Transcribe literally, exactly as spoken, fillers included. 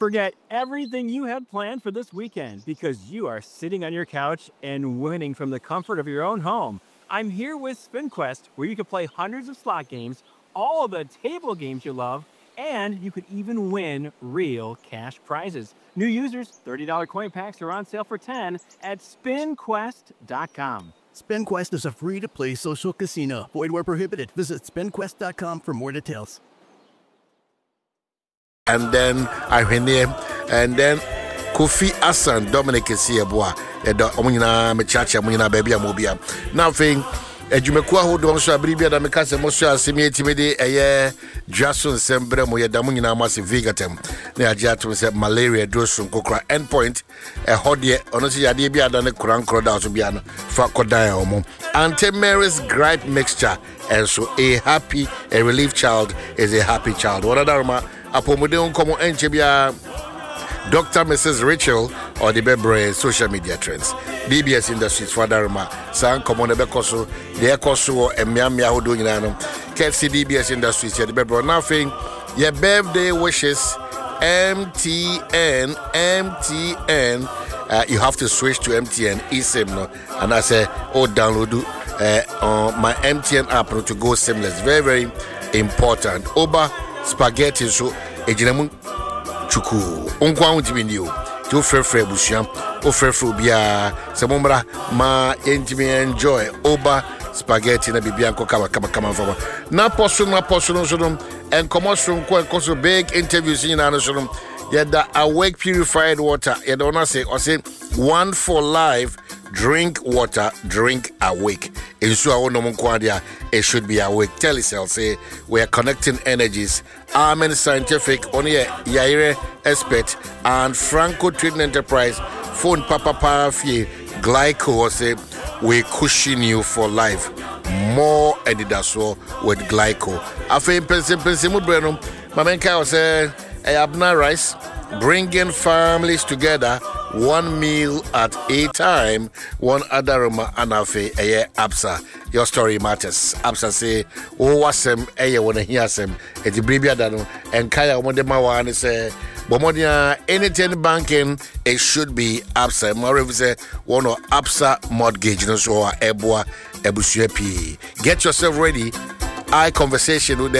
Forget everything you had planned for this weekend because you are sitting on your couch and winning from the comfort of your own home. I'm here with SpinQuest, where you can play hundreds of slot games, all of the table games you love, and you could even win real cash prizes. New users, thirty dollars coin packs are on sale for ten dollars at spin quest dot com. SpinQuest is a free-to-play social casino. Void where prohibited. Visit spin quest dot com for more details. And then I went there, and then Kofi Asan, Dominic Sieboa, and Omina Mechacha, Muna Baby Mobia. Nothing. Ejumekwa ho don so abribia da meka se mo so asemi etimede eye Jason Sembre mo ye da munyina ma se Vigatem na age atom se malaria dosun kokra endpoint e hodie ono se yade bia da ne krankro da so bia no fa kodan omo anti-Mary's gripe mixture, and so a happy a relief child is a happy child. What other ma apomode onkomo enche bia Doctor Missus Rachel or the Bebre social media trends. D B S Industries for Darma, San Common Becoso, the Ecoso, and Miami Hodunano, K F C D B S Industries, the Bebre nothing. Your birthday wishes, M T N, M T N. Uh, you have to switch to M T N eSIM, no? And I say, oh, download uh, on my M T N app no, to go seamless. Very, very important. Oba spaghetti, so a chuku onkwa untimi ndio to frefre busham o frefre bia semombra ma entimi enjoy oba spaghetti na bibia nko kama kama kama fama na poso na poso no so no en commercial nko nko so big interviews in na so no yeda awake purified water yeda ona say o say one for life. Drink water, drink awake. Ensure no monquadia, it should be awake. Telecel say we are connecting energies. Amen Scientific, only Yaire expert and Franco Trading Enterprise. Phone Papa Parafie, Glyco say we cushion you for life. More Edidaso with Glyco. Afe pense pense mu brenum. Mamenka say Abna rice, bringing families together. One meal at a time, one adaroma anafe eye absa. Your story matters. Absa say, oh wasem eye wanna hear sem. Eti bribia dano and kaya wondema wane say, bomodia anything banking, it should be absa. More say one or absa mortgage no so eboa ebusuepi. Get yourself ready. I conversation with them.